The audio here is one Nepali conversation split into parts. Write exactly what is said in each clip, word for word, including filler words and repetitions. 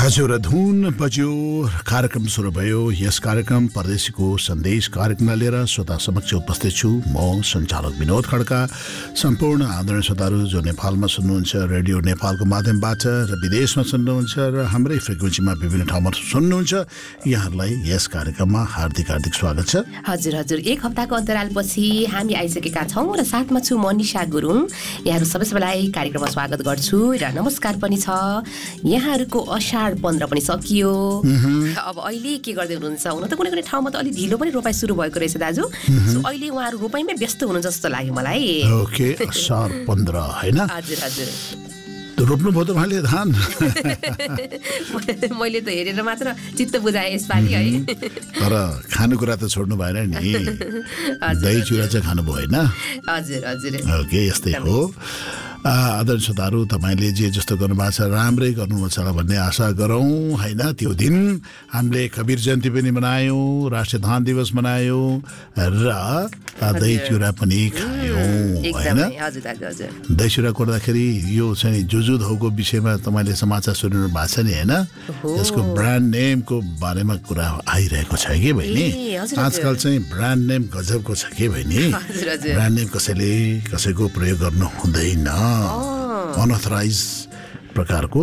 हजुर धुन बज्यो कार्यक्रम सुरु भयो। यस कार्यक्रम परदेशीको सन्देश कार्यक्रमलाई लिएर श्रोता समक्ष उपस्थित छु म सञ्चालक विनोद खड्का। सम्पूर्ण आदरणीय श्रोताहरू जो नेपालमा सुन्नुहुन्छ रेडियो नेपालको माध्यमबाट र विदेशमा सुन्नुहुन्छ र हाम्रै फ्रिक्वेन्सीमा विभिन्न ठाउँमा सुन्नुहुन्छ, यहाँहरूलाई यस कार्यक्रममा हार्दिक हार्दिक स्वागत छ। हजुर हजुर एक हप्ताको अन्तरालपछि हामी आइसकेका छौँ र साथमा छु म निशा गुरुङ। यहाँहरू सबै सबैलाई कार्यक्रममा स्वागत गर्छु र नमस्कार पनि छ। यहाँहरूको असार पन्ध्र पनि सकियो। अब अहिले के गर्दै हुनुहुन्छ? हुन त कुनै कुनै ठाउँमा त अलिक ढिलो पनि रोपाइ सुरु भएको रहेछ दाजु। सो अहिले उहाँहरू रोपाइमै व्यस्त हुनुहुन्छ जस्तो लाग्यो मलाई। ओके, असार पन्ध्र हैन? हजुर हजुर। रोप्नु भयो त उहाँले धान? मैले त हेरेर मात्र चित्त बुझाएँ यसपालि है। तर खानेकुरा त छोड्नु भएन नि। दही चुरा चाहिँ खानु भएन? हजुर हजुर। ओके, यस्तै हो। आदरणीय श्रोताहरू, तपाईँले जे जस्तो गर्नुभएको छ राम्रै गर्नुहुन्छ होला भन्ने आशा गरौँ होइन। त्यो दिन हामीले कवीर जयन्ती पनि मनायौँ, राष्ट्रिय धान दिवस मनायौँ र दही चुरा पनि खायौँ होइन। दही चुरा कोर्दाखेरि यो चाहिँ जुजुधौको विषयमा तपाईँले समाचार सुनिरहनु भएको छ नि होइन। यसको ब्रान्ड नेमको बारेमा कुरा आइरहेको छ कि बहिनी। आजकल चाहिँ ब्रान्ड नेम गजबको छ कि बहिनी। ब्रान्ड नेम कसैले कसैको प्रयोग गर्नु हुँदैन। अनअथराइज प्रकारको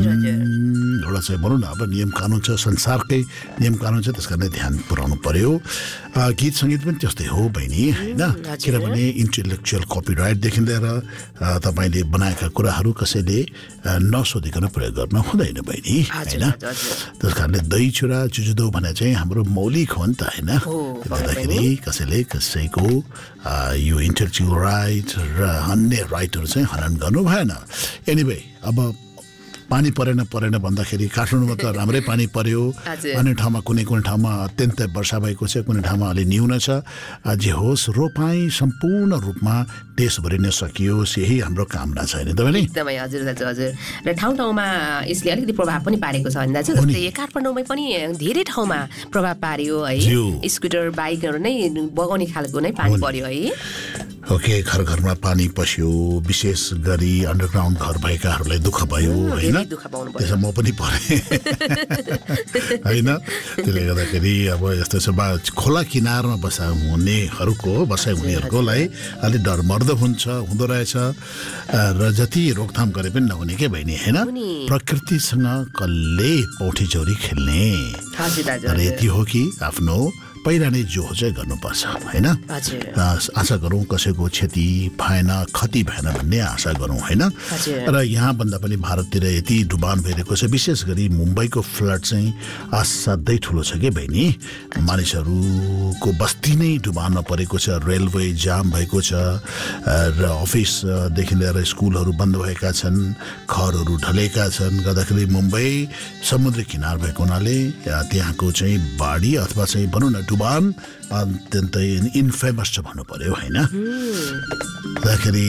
एउटा चाहिँ भनौँ न अब नियम कानुन छ, संसारकै नियम कानुन छ, त्यसका नै ध्यान पुर्याउनु पर्यो। गीत सङ्गीत पनि त्यस्तै हो बहिनी होइन। किनभने इन्टेलेक्चुअल कपिराइटदेखि लिएर तपाईँले बनाएका कुराहरू कसैले नसोधिकन प्रयोग गर्न हुँदैन बहिनी होइन। त्यस कारणले दही चुरा जुजुदो भने चाहिँ हाम्रो मौलिक हो नि त होइन। गर्दाखेरि कसैले कसैको यो इन्टेलेक्चुअल राइट र अन्य राइटहरू चाहिँ हनन गर्नु भएन। एनिवे, अब पानी परेन परेन भन्दाखेरि काठमाडौँमा त राम्रै पानी पर्यो। अन्य ठाउँमा कुनै कुनै ठाउँमा अत्यन्तै वर्षा भएको छ, कुनै ठाउँमा अलि न्यून छ। जे होस्, रोपाई सम्पूर्ण रूपमा देशभरि नै सकियोस्, यही हाम्रो कामना छ होइन तपाईँले? एकदमै हजुर दाजु हजुर। र ठाउँ ठाउँमा यसले अलिकति प्रभाव पनि पारेको छ होइन दाजु। जस्तै काठमाडौँमै पनि धेरै ठाउँमा प्रभाव पार्यो है। स्कुटर बाइकहरू नै बगाउने खालको नै पानी पर्यो है। ओके, घर घरमा पानी पस्यो, विशेष गरी अन्डरग्राउन्ड घर भएकाहरूलाई दुःख भयो होइन। त्यसमा म पनि परेँ होइन। त्यसले गर्दाखेरि अब यस्तो छ, खोला किनारमा बसा हुनेहरूको बसाइ हुनेहरूकोलाई अलिक डरमर्दो हुन्छ हुँदो रहेछ र जति रोकथाम गरे पनि नहुने के बहिनी होइन। प्रकृतिसँग कसले पौठी चौरी खेल्ने? तर यति हो कि आफ्नो पहिला नै जो चाहिँ गर्नुपर्छ होइन। आशा गरौँ कसैको क्षति भएन, क्षति भएन भन्ने आशा गरौँ होइन। र यहाँभन्दा पनि भारततिर यति डुबान भइरहेको छ, विशेष गरी मुम्बईको फ्लड चाहिँ असाध्यै ठुलो छ कि बहिनी। मानिसहरूको बस्ती नै डुबानमा परेको छ, रेलवे जाम भएको छ र अफिसदेखि लिएर स्कुलहरू बन्द भएका छन्, घरहरू ढलेका छन्। गर्दाखेरि मुम्बई समुद्री किनार भएको हुनाले त्यहाँको चाहिँ बाढी अथवा चाहिँ भनौँ न डुबान अत्यन्तै इन्फेमस छ भन्नु पर्यो होइन।